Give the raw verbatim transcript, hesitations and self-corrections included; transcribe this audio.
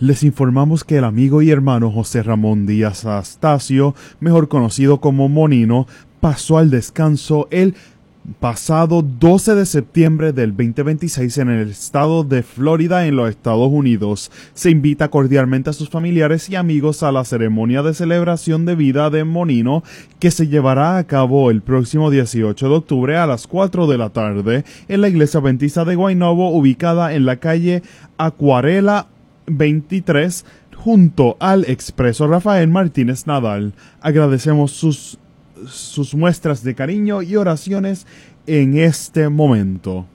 Les informamos que el amigo y hermano José Ramón Díaz Astacio, mejor conocido como Monino, pasó al descanso el pasado doce de septiembre del veinte veintiséis en el estado de Florida, en los Estados Unidos. Se invita cordialmente a sus familiares y amigos a la ceremonia de celebración de vida de Monino, que se llevará a cabo el próximo dieciocho de octubre a las cuatro de la tarde en la iglesia adventista de Guaynabo, ubicada en la calle Acuarela veintitrés, junto al expreso Rafael Martínez Nadal. Agradecemos sus, sus muestras de cariño y oraciones en este momento.